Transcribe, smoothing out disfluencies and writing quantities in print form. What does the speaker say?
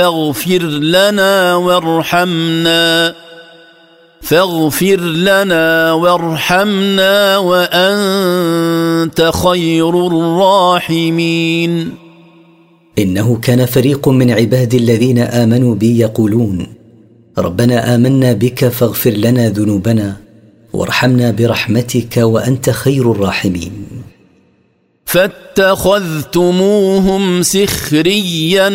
فاغفر لنا وارحمنا وأنت خير الراحمين. إنه كان فريق من عبادي الذين آمنوا بي يقولون ربنا آمنا بك فاغفر لنا ذنوبنا وارحمنا برحمتك وأنت خير الراحمين. فاتخذتموهم سخريا